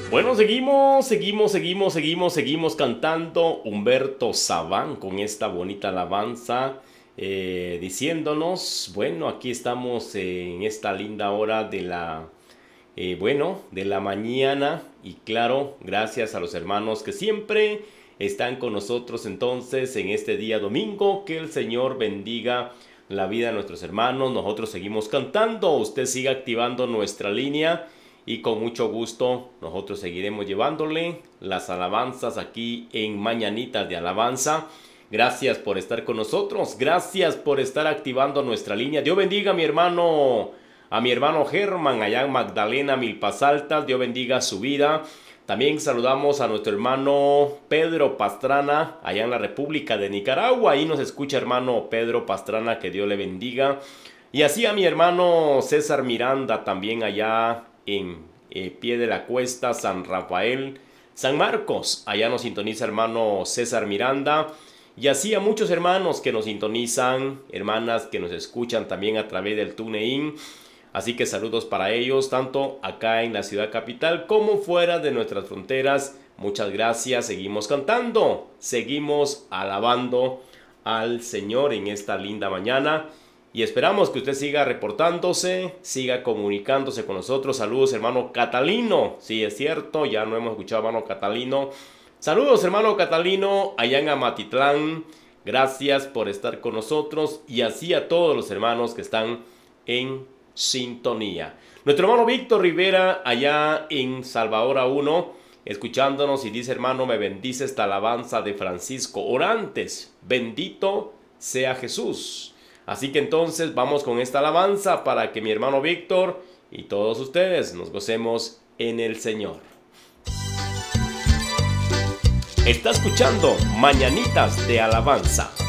Bueno, seguimos cantando Humberto Sabán con esta bonita alabanza, diciéndonos, bueno, aquí estamos en esta linda hora de la mañana, y claro, gracias a los hermanos que siempre están con nosotros entonces en este día domingo. Que el Señor bendiga la vida de nuestros hermanos. Nosotros seguimos cantando, usted siga activando nuestra línea y con mucho gusto nosotros seguiremos llevándole las alabanzas aquí en Mañanitas de Alabanza. Gracias por estar con nosotros, gracias por estar activando nuestra línea. Dios bendiga a mi hermano Germán allá en Magdalena, Milpas Altas. Dios bendiga su vida. También saludamos a nuestro hermano Pedro Pastrana allá en la República de Nicaragua. Ahí nos escucha hermano Pedro Pastrana, que Dios le bendiga. Y así a mi hermano César Miranda también allá en pie de la cuesta, San Rafael, San Marcos. Allá nos sintoniza hermano César Miranda. Y así a muchos hermanos que nos sintonizan, hermanas que nos escuchan también a través del TuneIn. Así que saludos para ellos, tanto acá en la ciudad capital como fuera de nuestras fronteras. Muchas gracias, seguimos cantando, seguimos alabando al Señor en esta linda mañana. Y esperamos que usted siga reportándose, siga comunicándose con nosotros. Saludos hermano Catalino, sí es cierto, ya no hemos escuchado hermano Catalino. Saludos hermano Catalino, allá en Amatitlán. Gracias por estar con nosotros y así a todos los hermanos que están en sintonía. Nuestro hermano Víctor Rivera allá en Salvador A1 escuchándonos y dice: hermano, me bendice esta alabanza de Francisco Orantes, bendito sea Jesús. Así que entonces vamos con esta alabanza para que mi hermano Víctor y todos ustedes nos gocemos en el Señor. Está escuchando Mañanitas de Alabanza.